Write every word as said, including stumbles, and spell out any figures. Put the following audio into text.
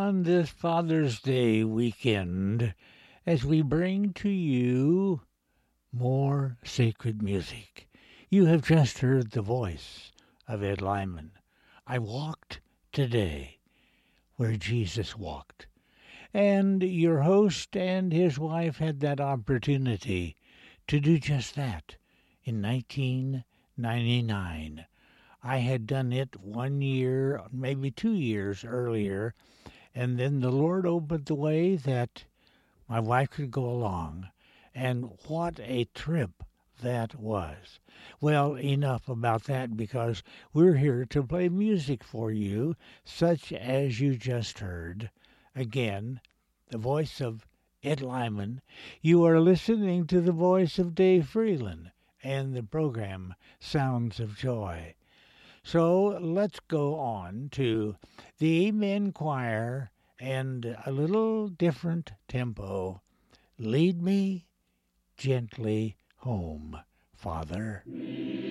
on this Father's Day weekend as we bring to you more sacred music. You have just heard the voice of Ed Lyman. I walked today where Jesus walked. And your host and his wife had that opportunity to do just that in nineteen ninety-nine. I had done it one year, maybe two years earlier, and then the Lord opened the way that my wife could go along. And what a trip that was. Well, enough about that, because we're here to play music for you, such as you just heard. Again, the voice of Ed Lyman. You are listening to the voice of Dave Freeland and the program Sounds of Joy. So let's go on to the Amen Choir and a little different tempo. Lead me gently home, Father.